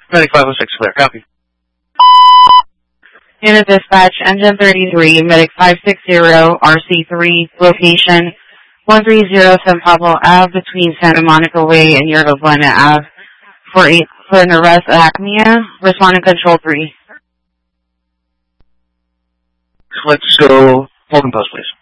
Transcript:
Medic 506, clear. Copy. Unit dispatch, engine 33, medic 560, RC3, location 130 San Pablo Ave between Santa Monica Way and Yerba Buena Ave for an arrest at ACMEA. Responding control 3. Let's go. Hold and post, please.